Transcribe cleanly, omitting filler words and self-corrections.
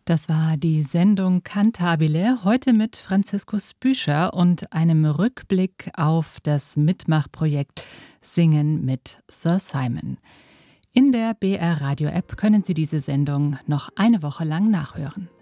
Das war die Sendung Cantabile, heute mit Franziskus Büscher und einem Rückblick auf das Mitmachprojekt Singen mit Sir Simon. In der BR Radio App können Sie diese Sendung noch eine Woche lang nachhören.